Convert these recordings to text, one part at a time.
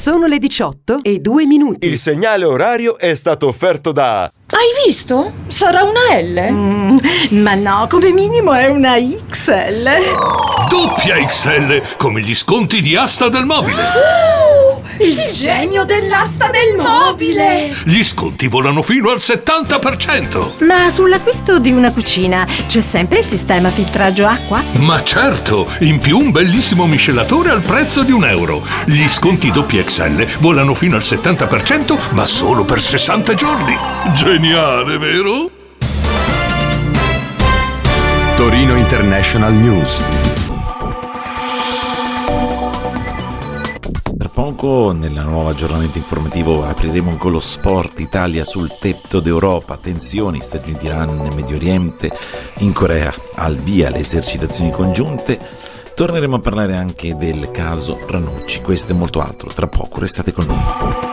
Sono le 18:02. Il segnale orario è stato offerto da... Hai visto? Sarà una L? Ma no, come minimo è una XL. Doppia XL, come gli sconti di Asta del Mobile. Il genio dell'asta del mobile! Gli sconti volano fino al 70%. Ma sull'acquisto di una cucina c'è sempre il sistema filtraggio acqua? Ma certo, in più un bellissimo miscelatore al prezzo di €1. Gli sconti doppia XL volano fino al 70%, ma solo per 60 giorni. Geniale, vero? Torino International News. Tra poco, nel nuovo aggiornamento informativo, apriremo con lo sport. Italia sul tetto d'Europa, tensioni, Stati Uniti, Iran, Medio Oriente. In Corea al via le esercitazioni congiunte. Torneremo a parlare anche del caso Ranucci. Questo e molto altro tra poco, restate con noi.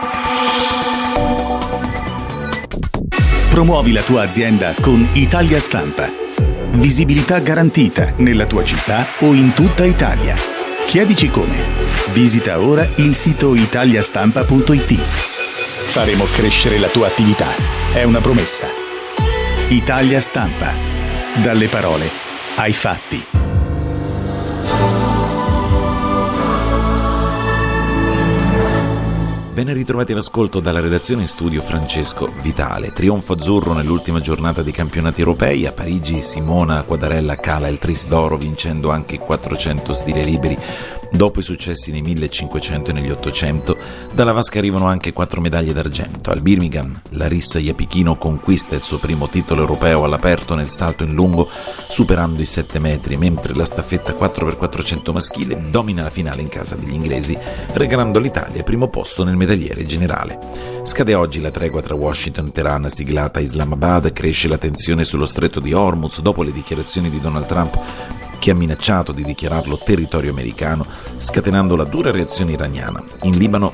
Promuovi la tua azienda con Italia Stampa. Visibilità garantita nella tua città o in tutta Italia. Chiedici come. Visita ora il sito italiastampa.it. Faremo crescere la tua attività. È una promessa. Italia Stampa. Dalle parole ai fatti. Ben ritrovati all'ascolto dalla redazione in studio Francesco Vitale. Trionfo azzurro nell'ultima giornata dei campionati europei. A Parigi Simona Quadarella cala il tris d'oro vincendo anche i 400 stili liberi. Dopo i successi nei 1500 e negli 800, dalla vasca arrivano anche 4 medaglie d'argento. Al Birmingham Larissa Iapichino conquista il suo primo titolo europeo all'aperto nel salto in lungo, superando i 7 metri, mentre la staffetta 4x400 maschile domina la finale in casa degli inglesi, regalando all'Italia il primo posto nel medagliere generale. Scade oggi la tregua tra Washington e Teheran siglata a Islamabad, cresce la tensione sullo stretto di Hormuz dopo le dichiarazioni di Donald Trump, che ha minacciato di dichiararlo territorio americano, scatenando la dura reazione iraniana. In Libano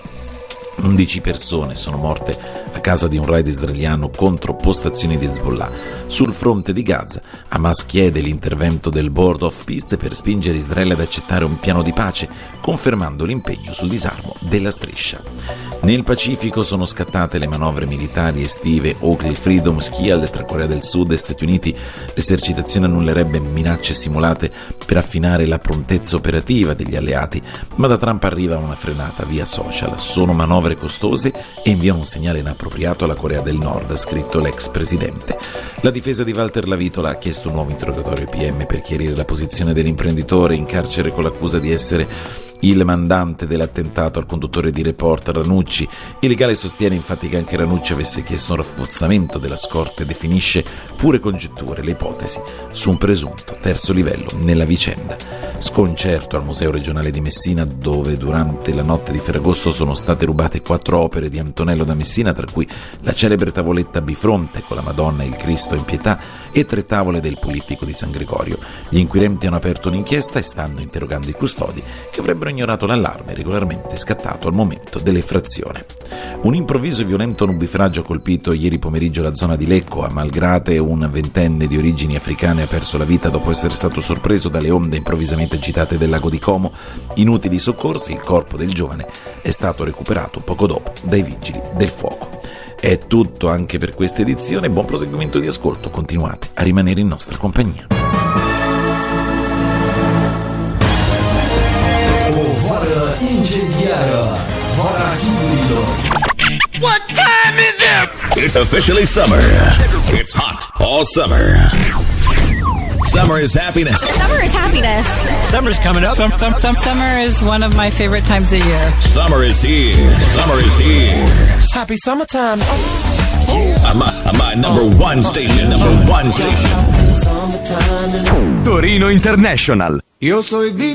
11 persone sono morte a causa di un raid israeliano contro postazioni di Hezbollah. Sul fronte di Gaza, Hamas chiede l'intervento del Board of Peace per spingere Israele ad accettare un piano di pace, confermando l'impegno sul disarmo della striscia. Nel Pacifico sono scattate le manovre militari estive Oakley Freedom Shield tra Corea del Sud e Stati Uniti. L'esercitazione annullerebbe minacce simulate per affinare la prontezza operativa degli alleati, ma da Trump arriva una frenata via social. Sono manovre costose e inviano un segnale inappropriato alla Corea del Nord, ha scritto l'ex presidente. La difesa di Walter Lavitola ha chiesto un nuovo interrogatorio ai PM per chiarire la posizione dell'imprenditore in carcere con l'accusa di essere il mandante dell'attentato al conduttore di Report Ranucci. Il legale sostiene infatti che anche Ranucci avesse chiesto un rafforzamento della scorta e definisce pure congetture le ipotesi su un presunto terzo livello nella vicenda. Sconcerto al Museo regionale di Messina, dove durante la notte di Ferragosto sono state rubate 4 opere di Antonello da Messina, tra cui la celebre tavoletta bifronte con la Madonna e il Cristo in pietà e 3 tavole del Polittico di San Gregorio. Gli inquirenti hanno aperto un'inchiesta e stanno interrogando i custodi, che avrebbero ignorato l'allarme regolarmente scattato al momento dell'effrazione. Un improvviso e violento nubifragio ha colpito ieri pomeriggio la zona di Lecco. A Malgrate un 20enne di origini africane ha perso la vita dopo essere stato sorpreso dalle onde improvvisamente agitate del lago di Como. Inutili soccorsi, il corpo del giovane è stato recuperato poco dopo dai vigili del fuoco. È tutto anche per questa edizione, buon proseguimento di ascolto, continuate a rimanere in nostra compagnia. What time is it? It's officially summer. It's hot all summer. Summer is happiness. Summer is happiness. Summer's coming up. Summer is one of my favorite times of year. Summer is here. Summer is here. Happy summertime. My number one station. Number one station. Torino International. Yo soy